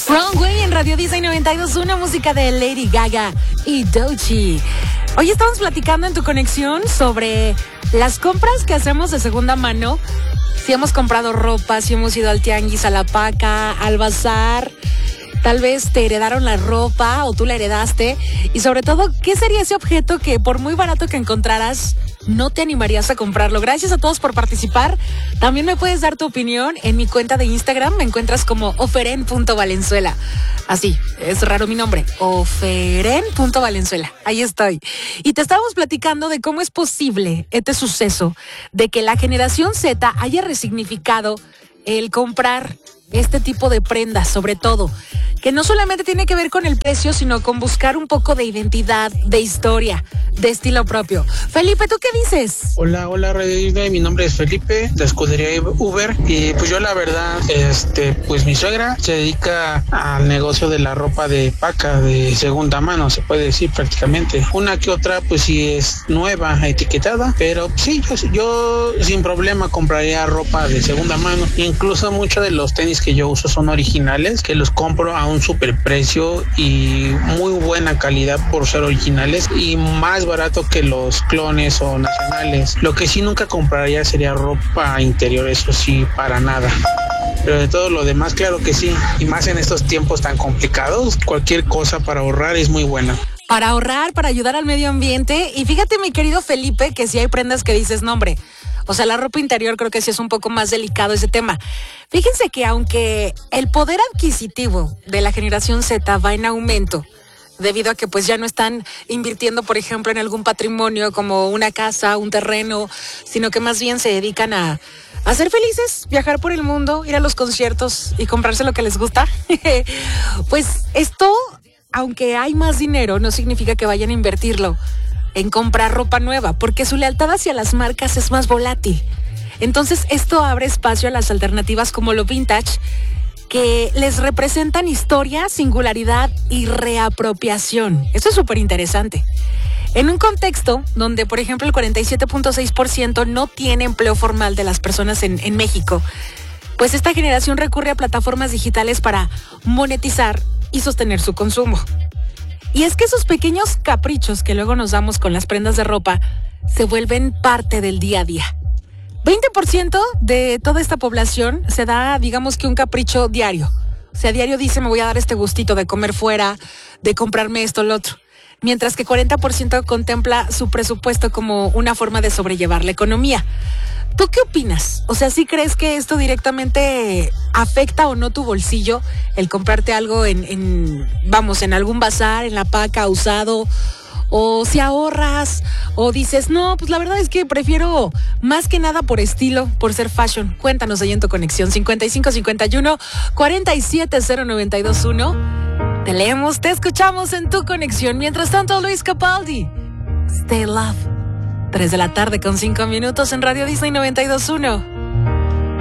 Runway en Radio Disney 92.1, música de Lady Gaga y Doechii. Hoy estamos platicando en Tu Conexión sobre las compras que hacemos de segunda mano. Si hemos comprado ropa, si hemos ido al tianguis, a la paca, al bazar. Tal vez te heredaron la ropa o tú la heredaste. Y sobre todo, ¿qué sería ese objeto que por muy barato que encontraras, no te animarías a comprarlo? Gracias a todos por participar. También me puedes dar tu opinión en mi cuenta de Instagram. Me encuentras como oferen.valenzuela. Así, es raro mi nombre. oferen.valenzuela. Ahí estoy. Y te estábamos platicando de cómo es posible este suceso de que la generación Z haya resignificado el comprar este tipo de prendas, sobre todo, que no solamente tiene que ver con el precio, sino con buscar un poco de identidad, de historia, de estilo propio. Felipe, ¿tú qué dices? Hola, Radio Disney, mi nombre es Felipe, de escudería Uber, y pues yo la verdad, pues mi suegra se dedica al negocio de la ropa de paca, de segunda mano, se puede decir prácticamente. Una que otra, pues sí es nueva, etiquetada, pero sí, yo sin problema compraría ropa de segunda mano. Incluso muchos de los tenis que yo uso son originales, que los compro a un superprecio y muy buena calidad por ser originales y más barato que los clones o nacionales. Lo que sí nunca compraría sería ropa interior, eso sí, para nada. Pero de todo lo demás, claro que sí. Y más en estos tiempos tan complicados, cualquier cosa para ahorrar es muy buena. Para ahorrar, para ayudar al medio ambiente. Y fíjate, mi querido Felipe, que si hay prendas que dices, no, hombre, o sea, la ropa interior creo que sí es un poco más delicado ese tema. Fíjense que aunque el poder adquisitivo de la generación Z va en aumento, debido a que pues ya no están invirtiendo, por ejemplo, en algún patrimonio como una casa, un terreno, sino que más bien se dedican a ser felices, viajar por el mundo, ir a los conciertos y comprarse lo que les gusta. Pues esto, aunque hay más dinero, no significa que vayan a invertirlo en comprar ropa nueva, porque su lealtad hacia las marcas es más volátil. Entonces, esto abre espacio a las alternativas como lo vintage, que les representan historia, singularidad y reapropiación. Esto es súper interesante. En un contexto donde, por ejemplo, el 47.6% no tiene empleo formal de las personas en México, pues esta generación recurre a plataformas digitales para monetizar y sostener su consumo. Y es que esos pequeños caprichos que luego nos damos con las prendas de ropa se vuelven parte del día a día. 20% de toda esta población se da, digamos que un capricho diario. O sea, diario dice, me voy a dar este gustito de comer fuera, de comprarme esto, lo otro. Mientras que 40% contempla su presupuesto como una forma de sobrellevar la economía. ¿Tú qué opinas? O sea, ¿sí crees que esto directamente afecta o no tu bolsillo? El comprarte algo en algún bazar, en la paca, usado, o si ahorras, o dices, no, pues la verdad es que prefiero más que nada por estilo, por ser fashion. Cuéntanos ahí en Tu Conexión, 5551-470-921. Te leemos, te escuchamos en Tu Conexión. Mientras tanto, Luis Capaldi, Stay Love. 3 de la tarde con 5 minutos en Radio Disney 92.1.